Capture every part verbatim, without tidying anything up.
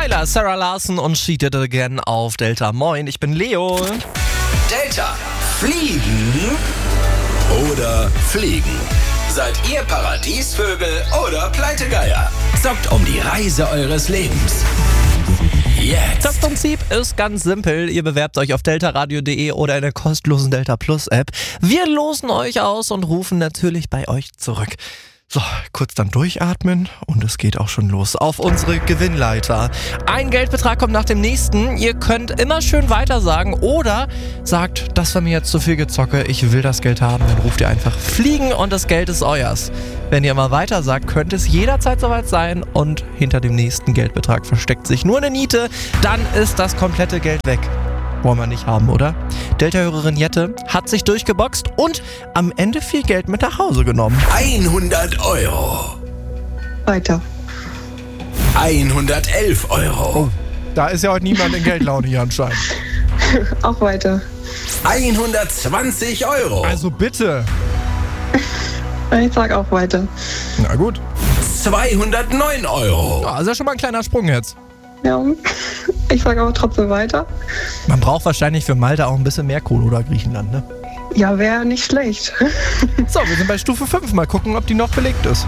Tyler, Sarah Larson und She Did It Again auf Delta. Moin, ich bin Leo. Delta, fliegen oder fliegen? Seid ihr Paradiesvögel oder Pleitegeier? Zockt um die Reise eures Lebens. Jetzt. Das Prinzip ist ganz simpel. Ihr bewerbt euch auf deltaradio punkt de oder in der kostenlosen Delta Plus App. Wir losen euch aus und rufen natürlich bei euch zurück. So, kurz dann durchatmen und es geht auch schon los auf unsere Gewinnleiter. Ein Geldbetrag kommt nach dem nächsten. Ihr könnt immer schön weitersagen oder sagt, das war mir jetzt zu viel Gezocke, ich will das Geld haben. Dann ruft ihr einfach fliegen und das Geld ist euers. Wenn ihr mal weiter sagt, könnte es jederzeit soweit sein und hinter dem nächsten Geldbetrag versteckt sich nur eine Niete. Dann ist das komplette Geld weg. Wollen wir nicht haben, oder? Delta-Hörerin Jette hat sich durchgeboxt und am Ende viel Geld mit nach Hause genommen. hundert Euro. Weiter. hundertelf Euro. Oh, da ist ja heute niemand in Geldlaune hier anscheinend. Auch weiter. hundertzwanzig Euro. Also bitte. Ich sag auch weiter. Na gut. zweihundertneun Euro. Ja, ist ja schon mal ein kleiner Sprung jetzt. Ja, ich sag aber trotzdem weiter. Man braucht wahrscheinlich für Malta auch ein bisschen mehr Kohle oder Griechenland, ne? Ja, wäre nicht schlecht. So, wir sind bei Stufe fünf. Mal gucken, ob die noch belegt ist.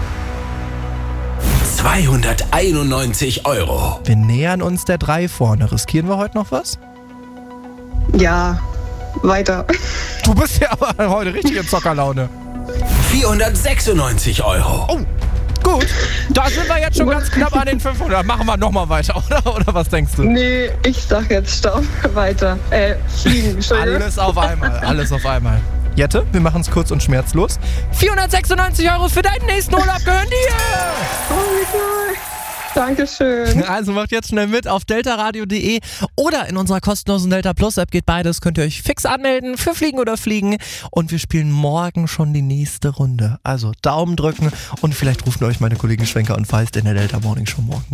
zweihunderteinundneunzig Euro. Wir nähern uns der drei vorne. Riskieren wir heute noch was? Ja, weiter. Du bist ja aber heute richtig in Zockerlaune. vierhundertsechsundneunzig Euro. Oh, gut. Da sind wir jetzt schon ganz knapp an den fünfhundert. Machen wir nochmal weiter, oder? Oder was denkst du? Nee, ich sag jetzt Stopp. Weiter. Äh, fliegen. Entschuldigung. Alles auf einmal, alles auf einmal. Jette, wir machen es kurz und schmerzlos. vierhundertsechsundneunzig Euro für deinen nächsten Urlaub gehören dir! Oh, wie cool. Dankeschön. Also macht jetzt schnell mit auf deltaradio punkt de oder in unserer kostenlosen Delta Plus App geht beides. Könnt ihr euch fix anmelden für Fliegen oder Fliegen und wir spielen morgen schon die nächste Runde. Also Daumen drücken und vielleicht rufen euch meine Kollegen Schwenker und Feist in der Delta Morning Show morgen.